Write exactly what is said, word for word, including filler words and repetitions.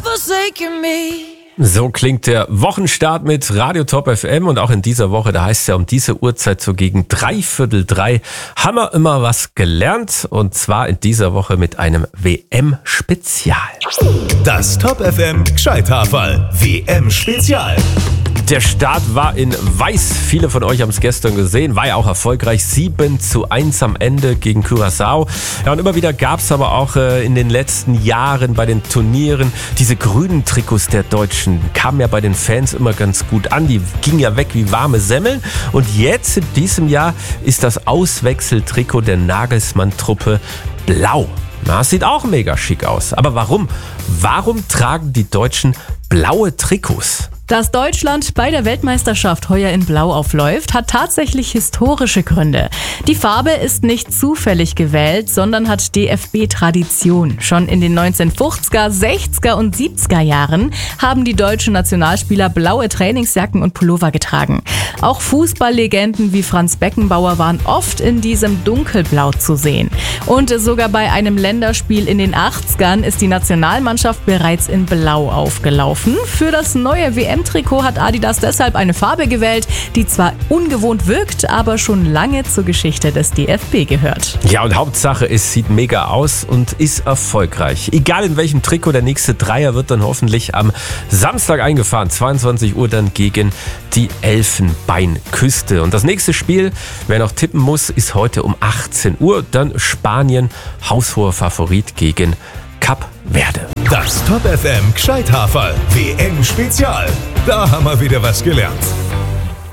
forsaken me. So klingt der Wochenstart mit Radio Top F M und auch in dieser Woche, da heißt es ja um diese Uhrzeit so gegen dreiviertel drei, haben wir immer was gelernt und zwar in dieser Woche mit einem W M-Spezial. Das Top F M Gescheithaferl W M-Spezial. Der Start war in Weiß. Viele von euch haben es gestern gesehen. War ja auch erfolgreich. sieben zu eins am Ende gegen Curaçao. Ja, und immer wieder gab es aber auch äh, in den letzten Jahren bei den Turnieren diese grünen Trikots der Deutschen. Kamen ja bei den Fans immer ganz gut an. Die gingen ja weg wie warme Semmeln. Und jetzt in diesem Jahr ist das Auswechseltrikot der Nagelsmann-Truppe blau. Na, sieht auch mega schick aus. Aber warum? Warum tragen die Deutschen blaue Trikots? Dass Deutschland bei der Weltmeisterschaft heuer in Blau aufläuft, hat tatsächlich historische Gründe. Die Farbe ist nicht zufällig gewählt, sondern hat D F B-Tradition. Schon in den neunzehnhundertfünfziger, sechziger und siebziger Jahren haben die deutschen Nationalspieler blaue Trainingsjacken und Pullover getragen. Auch Fußballlegenden wie Franz Beckenbauer waren oft in diesem Dunkelblau zu sehen. Und sogar bei einem Länderspiel in den achtzigern ist die Nationalmannschaft bereits in Blau aufgelaufen. Für das neue W M-Trikot hat Adidas deshalb eine Farbe gewählt, die zwar ungewohnt wirkt, aber schon lange zur Geschichte des D F B gehört. Ja, und Hauptsache, es sieht mega aus und ist erfolgreich. Egal in welchem Trikot, der nächste Dreier wird dann hoffentlich am Samstag eingefahren. zweiundzwanzig Uhr dann gegen die Elfenbeinküste. Und das nächste Spiel, wer noch tippen muss, ist heute um achtzehn Uhr. Dann Spanien, haushoher Favorit gegen Kap Verde. Das Top F M Gescheithaferl W M-Spezial. Da haben wir wieder was gelernt.